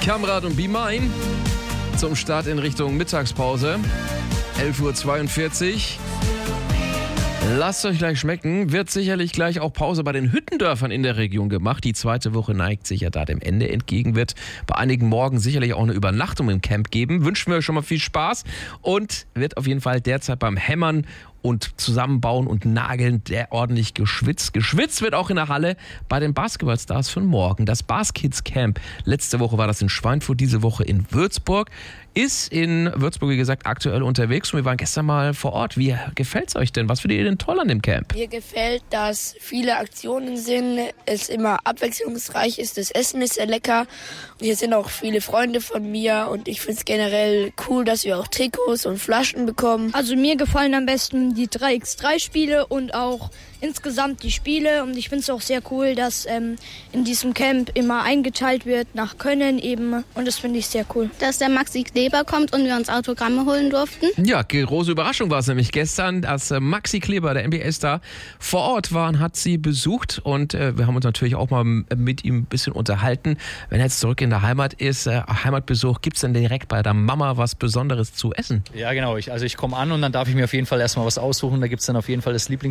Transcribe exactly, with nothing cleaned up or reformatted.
Kamrat und Be Mine zum Start in Richtung Mittagspause. elf Uhr zweiundvierzig. Lasst euch gleich schmecken. Wird sicherlich gleich auch Pause bei den Hüttendörfern in der Region gemacht. Die zweite Woche neigt sich ja da dem Ende entgegen. Wird bei einigen morgen sicherlich auch eine Übernachtung im Camp geben. Wünschen wir euch schon mal viel Spaß und wird auf jeden Fall derzeit beim Hämmern und Zusammenbauen und Nageln der ordentlich geschwitzt. Geschwitzt wird auch in der Halle bei den Basketballstars von morgen. Das Baskids Camp. Letzte Woche war das in Schweinfurt, diese Woche in Würzburg. Ist in Würzburg, wie gesagt, aktuell unterwegs und wir waren gestern mal vor Ort. Wie gefällt es euch denn? Was findet ihr denn toll an dem Camp? Mir gefällt, dass viele Aktionen sind, es immer abwechslungsreich ist, das Essen ist sehr lecker. Und hier sind auch viele Freunde von mir und ich finde es generell cool, dass wir auch Trikots und Flaschen bekommen. Also mir gefallen am besten die drei gegen drei Spiele und auch insgesamt die Spiele. Und ich finde es auch sehr cool, dass ähm, in diesem Camp immer eingeteilt wird nach Können eben. Und das finde ich sehr cool. Dass der Maxi Kleber kommt und wir uns Autogramme holen durften. Ja, große Überraschung war es nämlich gestern, dass Maxi Kleber, der N B A-Star, vor Ort war und hat sie besucht. Und äh, wir haben uns natürlich auch mal mit ihm ein bisschen unterhalten. Wenn er jetzt zurück in der Heimat ist, äh, Heimatbesuch, gibt es denn direkt bei der Mama was Besonderes zu essen? Ja, genau. Ich, also ich komme an und dann darf ich mir auf jeden Fall erstmal was aussuchen. Da gibt es dann auf jeden Fall das Lieblings